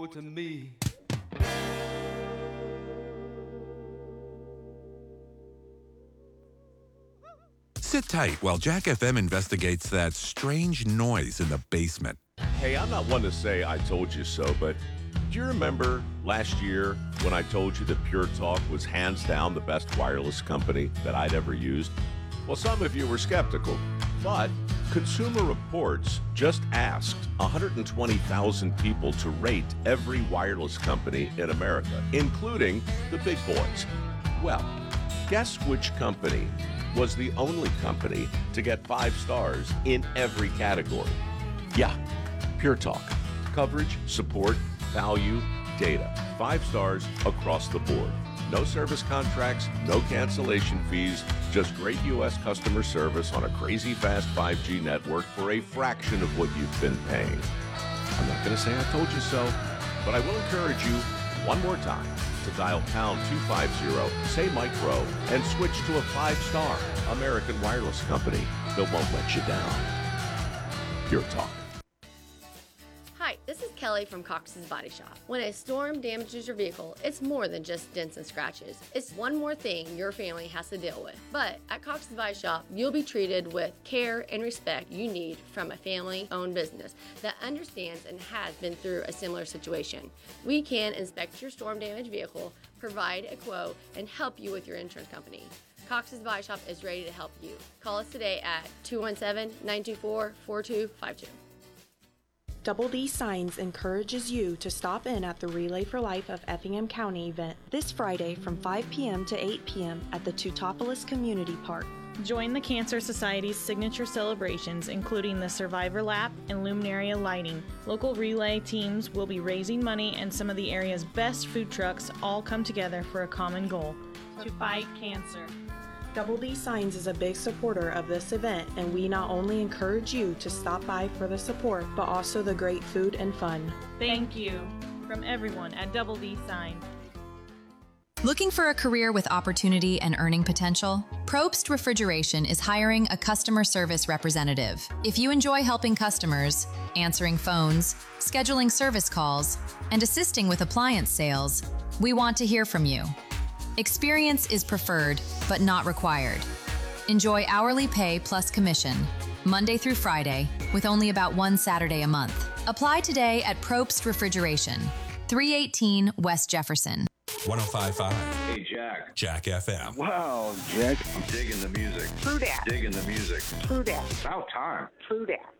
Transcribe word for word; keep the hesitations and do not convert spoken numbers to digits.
to me. Sit tight while Jack F M investigates that strange noise in the basement. Hey, I'm not one to say I told you so, but do you remember last year when I told you that Pure Talk was hands down the best wireless company that I'd ever used? Well, some of you were skeptical, but Consumer Reports just asked one hundred twenty thousand people to rate every wireless company in America, including the big boys. Well, guess which company was the only company to get five stars in every category? Yeah, Pure Talk. Coverage, support, value, data. Five stars across the board. No service contracts, no cancellation fees, just great U S customer service on a crazy fast five G network for a fraction of what you've been paying. I'm not going to say I told you so, but I will encourage you one more time to dial pound two fifty, say Mike Rowe, and switch to a five-star American wireless company that won't let you down. Pure Talk. Hi, this is Kelly from Cox's Body Shop. When a storm damages your vehicle, it's more than just dents and scratches. It's one more thing your family has to deal with. But at Cox's Body Shop, you'll be treated with care and respect you need from a family-owned business that understands and has been through a similar situation. We can inspect your storm-damaged vehicle, provide a quote, and help you with your insurance company. Cox's Body Shop is ready to help you. Call us today at two one seven, nine two four, four two five two. Double D Signs encourages you to stop in at the Relay for Life of Effingham County event this Friday from five p.m. to eight p.m. at the Teutopolis Community Park. Join the Cancer Society's signature celebrations, including the Survivor Lap and Luminaria lighting. Local relay teams will be raising money, and some of the area's best food trucks all come together for a common goal: to fight cancer. Double D Signs is a big supporter of this event, and we not only encourage you to stop by for the support, but also the great food and fun. Thank you from everyone at Double D Signs. Looking for a career with opportunity and earning potential? Probst Refrigeration is hiring a customer service representative. If you enjoy helping customers, answering phones, scheduling service calls, and assisting with appliance sales, we want to hear from you. Experience is preferred, but not required. Enjoy hourly pay plus commission, Monday through Friday, with only about one Saturday a month. Apply today at Probst Refrigeration, three eighteen West Jefferson. one oh five point five. Hey, Jack. Jack F M. Wow, Jack. I'm digging the music. True that. Digging the music. True that. About time. True that.